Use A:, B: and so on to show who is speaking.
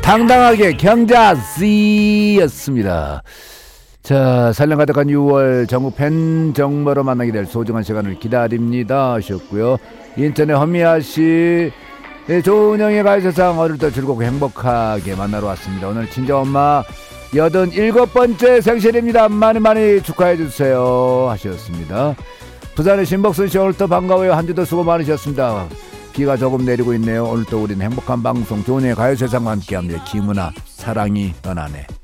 A: 당당하게 경자씨였습니다. 자, 살림 가득한 6월 전국 팬 정모로 만나게 될 소중한 시간을 기다립니다 하셨고요. 인천의 허미아씨, 조은영의 가요세상 어릴 때 즐겁고 행복하게 만나러 왔습니다. 오늘 친정엄마 87번째 생신입니다. 많이 많이 축하해주세요 하셨습니다. 부산의 신복순씨 오늘도 반가워요. 한 주도 수고 많으셨습니다. 비가 조금 내리고 있네요. 오늘도 우리는 행복한 방송 조은영의 가요세상과 함께합니다. 김은아 사랑이 떠나네.